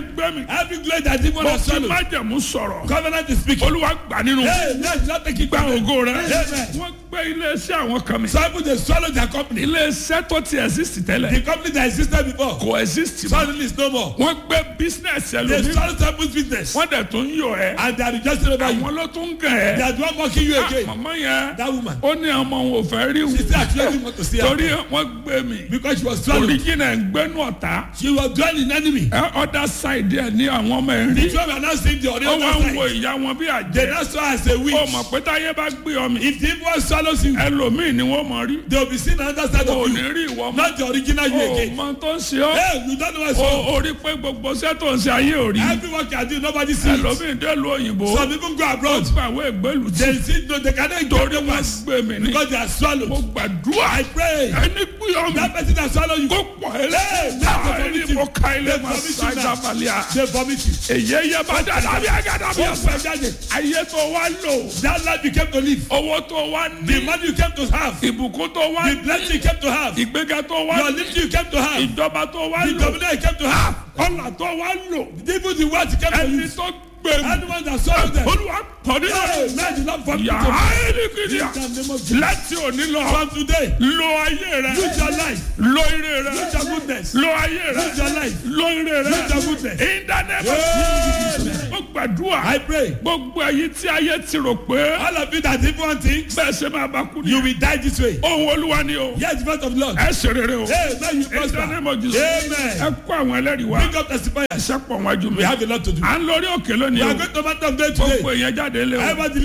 ayé gbé mi. Every glory that demon mo has fi swallowed. májẹ̀mú sọ̀rọ̀. Covenant is speaking. olúwa gbà nínú. Hey, let's not take it gba back. ògo rẹ. Amen. wọ́n gbé iléeṣẹ́ àwọn kan mi. Some people they swallow their company. iléeṣẹ́ tó ti exist tẹ́lẹ̀. The company that existed before. kò exist mọ́. Suddenly it's no more. wọ́n gbé business They ẹlòmíì. swallow some people's business. wọ́n dẹ̀ tún yọ ẹ́. And they are rejecting over you. àwọn ló tún gàn They ẹ́. are the one mocking you again. màmá yẹn That woman. ó ní ọmọ òun ò fẹ́ rí She still actually want to see her. torí wọ́n gbé mi. Because she was swallowed. original ń gbẹ́nu ọ̀tá. She was dwelling enemy. other side ẹ̀ ní àwọn ọmọ ẹ̀ ń rí. The children are now seeing the ó wá ń other wo side. ìyá wọn bí They àjẹ́. now saw her as a witch. ó mọ̀ pé táyé bá gbé ọ mi. If the evil one swallows you, ẹlòmíì ni wọ́n mọ̀ rí. they will be seen on the other side ò of ní you. rí ìwọ mọ́. Not the original you ó again. mọ tó ń ṣe ọ́. Hey, you don't know what's wrong. ó rí pé gbogbo iṣẹ́ tó ń ṣe ayé ò rí. Everyone can do, nobody sees. ẹlòmíì dé lu òyìnbó. Some people go ó abroad. ti àwọn ìgbélú They tí. see, no, they cannot torí go wọ́n papers gbé mi ní. because they are mo swallowed. gbàdúrà. I pray ẹni gbé ọ mi. that person that swallow you, kó pọ̀ ẹ́ Hey, lẹ́yìn. ẹni mo ka ilé They ma vomit you ṣáájà now. balẹ̀. they vomit you. èyí yẹ bá dáadáa bí agada bí Oh, ọ̀sán. my daddy, ayé tó wá lò. that life you came to live, owó tó wá the ní. money you came to have, ìbùkún tó wá the ní. blessing you came to have, ìgbéga tó wá your ní. lifting you came to have, ìjọba tó wá the lò. dominion you came to have, ọ̀là tó wá lò. even the wealth you came to ẹni use. tó gbé mi. Anyone that swallowed them, olúwa pọ̀ nínú hey, rẹ̀. man, the Lord vomit you. yàrá ẹnìkìdíà. In the name of Jesus. láti òní lọ. From today, lo ayé rẹ. use your life, lo ire rẹ. use your goodness, lo ayé use rẹ. your life, lo ire rẹ. use your goodness. in the name of Amen. Jesus. ó gbàdúrà. I pray, gbogbo èyí tí ayé ti rò pé. all of you that even think bẹ́ẹ̀ ṣe máa bá kú ni. you will die this way. ohun olúwa ni o. Yes, the voice of the Lord. ẹ ṣe rere o. Hey, man, you in the prosper. name of Jesus. Amen. ẹ kó àwọn ẹlẹ́rìí wá. Bring up testifiers. ẹ ṣẹ́pọ̀ wájú mi. We have a lot to do. à ń lórí òkè We lónìí are o. going to matter of day gbogbo today. èèyàn jáde lé o. Everybody